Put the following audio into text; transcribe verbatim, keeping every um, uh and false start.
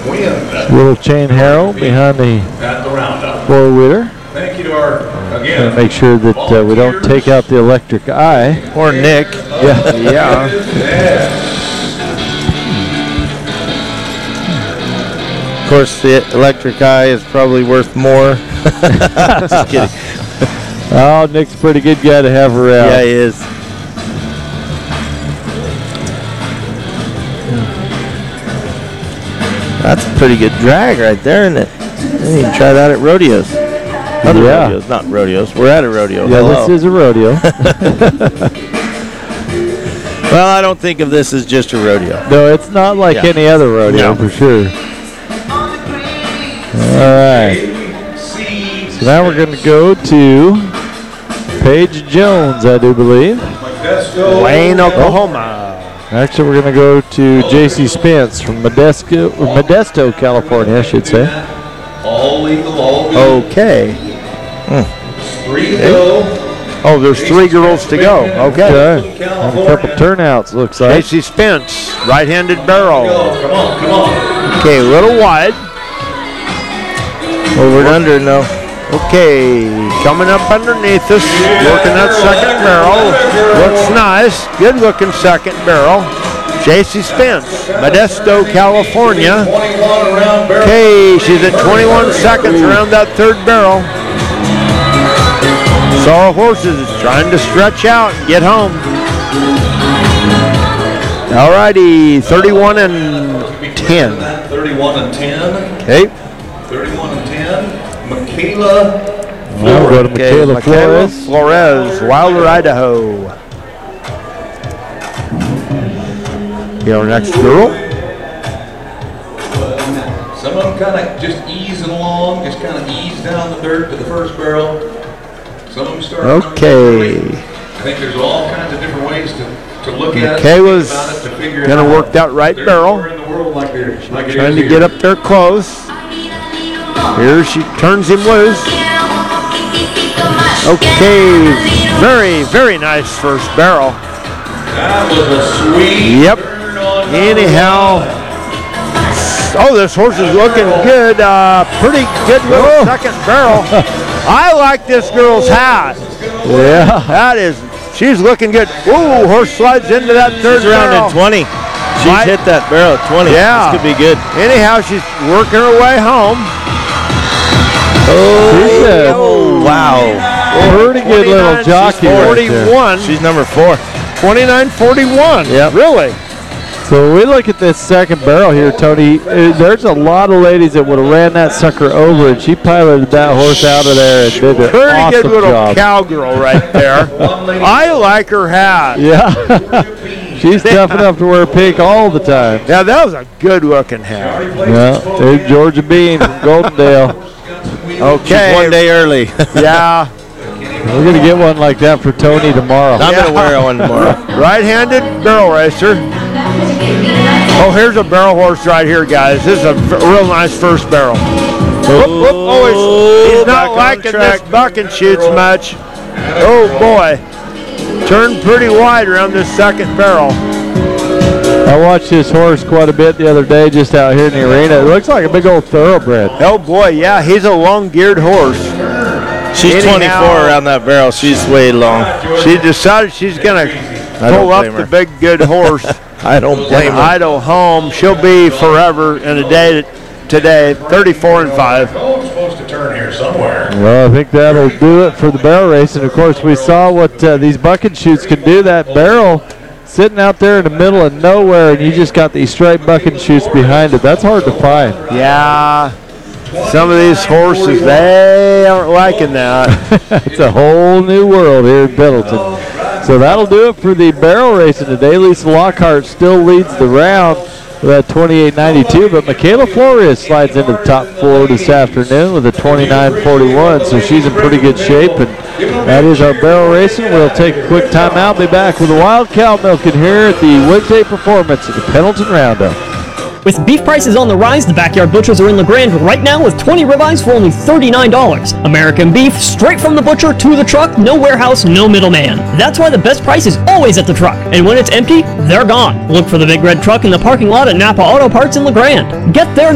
Little chain harrow behind the four-wheeler. Thank you to our, again, make sure that uh, we don't take out the electric eye. Or Nick. Yeah. Yeah. Of course, the electric eye is probably worth more. Just kidding. Oh, Nick's a pretty good guy to have around. Yeah, he is. That's a pretty good drag right there, isn't it? You can try that at rodeos. Other yeah. rodeos, not rodeos. We're at a rodeo. Yeah, Hello. this is a rodeo. Well, I don't think of this as just a rodeo. No, it's not like Yeah. any other rodeo, No. for sure. All right. So now we're going to go to Paige Jones, I do believe. Wayne, Oklahoma. Actually, we're going to go to J C Spence from Modesto, Modesto, California, I should say. all legal, all good. Okay. Three to go. Oh, there's three girls to go. Okay. Okay. And a couple turnouts, looks like. Casey Spence, right-handed barrel. Come on, come on. Okay, a little wide. Over and under now. Okay, coming up underneath us, working that second barrel. Looks nice. Good looking second barrel. J C Spence, Modesto, California. Okay, she's at twenty-one seconds around that third barrel. Saw horses trying to stretch out and get home. All righty, thirty-one and ten. thirty-one and ten. Okay. thirty-one and ten. Michaela. Now we'll go to Okay, Michaela Michaela Flores. Flores, Wilder, Idaho. Here, our next girl. Some of them kind of just easing along, just kind of ease down the dirt to the first barrel. Some of them start. Okay. I think there's all kinds of different ways to, to look at Michaela's it, to think about it, to figure it gonna out. work that right There's barrel. nowhere in the world like there- like it Trying is to here. get up there close. Here she turns him loose. Okay, very, very nice first barrel. That was a sweet Yep. turn on number Anyhow. one. Oh, this horse is looking good. Uh, pretty good little second barrel. I like this girl's hat. Yeah. That is, she's looking good. Ooh, horse slides into that third Around barrel. in twenty. She's Right. hit that barrel at twenty. Yeah. This could be good. Anyhow, she's working her way home. She's a Oh, wow. pretty good little twenty-nine, jockey she's right there. forty-one. She's number four. twenty-nine forty-one. Yep. Really? So when we look at this second barrel here, Tony, uh, there's a lot of ladies that would have ran that sucker over, and she piloted that horse out of there and did an Pretty awesome good little job. cowgirl right there. I like her hat. Yeah. She's tough enough to wear pink all the time. Yeah, that was a good looking hat. Yeah, there's Georgia Bean from Goldendale. Okay. She's one day early. Yeah. We're going to get one like that for Tony tomorrow. I'm going to wear one tomorrow. Right-handed barrel racer. Oh, here's a barrel horse right here, guys. This is a v- real nice first barrel. Whoop, whoop. Oh, he's, he's back not on liking track. this buck and shoots much. Oh, boy. Turned pretty wide around this second barrel. I watched this horse quite a bit the other day just out here in the arena. It looks like a big old thoroughbred. Oh, boy, yeah, he's a long-geared horse. She's Anyhow- twenty-four around that barrel. She's way long. She decided she's going to I don't pull up blame the her. big, good horse. I don't blame in her. Idaho home. She'll be forever in a day today, thirty-four and five. Oh, it's supposed to turn here somewhere. Well, I think that'll do it for the barrel race. And, of course, we saw what uh, these bucket chutes can do. That barrel sitting out there in the middle of nowhere, and you just got these striped bucket chutes behind it. That's hard to find. Yeah, some of these horses, they aren't liking that. It's a whole new world here in Pendleton. So that'll do it for the barrel racing today. Lisa Lockhart still leads the round with a twenty-eight ninety-two, but Michaela Flores slides into the top four this afternoon with a twenty-nine forty-one, so she's in pretty good shape. And that is our barrel racing. We'll take a quick timeout. Be back with a wild cow milking here at the Wednesday performance at the Pendleton Roundup. With beef prices on the rise, the Backyard Butchers are in LeGrand right now with twenty ribeyes for only thirty-nine dollars. American beef, straight from the butcher to the truck, no warehouse, no middleman. That's why the best price is always at the truck. And when it's empty, they're gone. Look for the big red truck in the parking lot at Napa Auto Parts in LeGrand. Get there